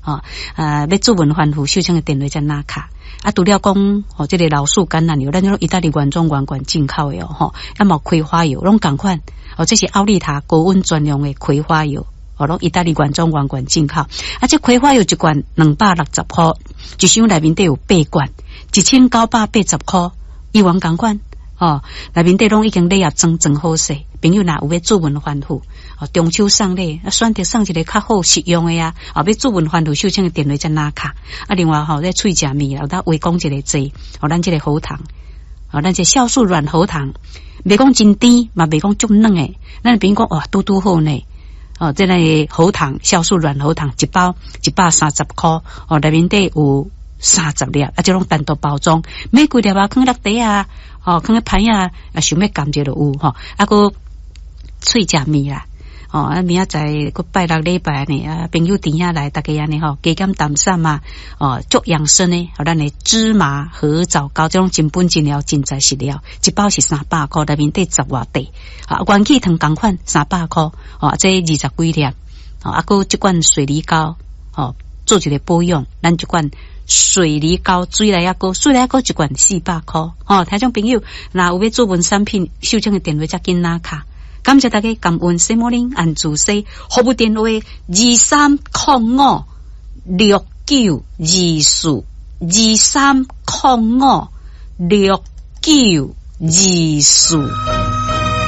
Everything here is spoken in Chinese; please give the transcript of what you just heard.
要做文环护手枪的电话才拿卡。除了讲这个老树橄榄油，咱种意大利原装原罐进口的要么葵花油，拢同款这是奥利塔高温专用的葵花油，拢意大利原装原罐进口。这葵花油一罐260块，一箱内面底有8罐，1980块，一元同款内面底拢已经列装好势。朋友若有要做文环护中秋送礼，选择送一个较好实用的要做文环护手枪的电话才拿卡。另外咧喙食面咱话讲一个字咱这个喉糖咱这酵素软喉糖，袂讲真甜，嘛袂讲足软的。咱朋友讲拄拄好呢。这个喉糖酵素软喉糖一包130块内面底有30粒这种单独包装，每几粒放落地放在盘想要感觉就有还喙食面啦明仔载个拜六礼拜呢朋友店下来大家安尼加减淡散足养生的咱的芝麻和枣糕这种真本真料真材实料，一包是300块，内面底10外地元气糖同款300块这20几粒这罐水梨膏做一个保养，咱这罐水梨膏水来一罐400块听众朋友若有要做文产品手枪的电话才紧拿卡。感谢大家感恩西摩林安住西服务电话2305692423056924。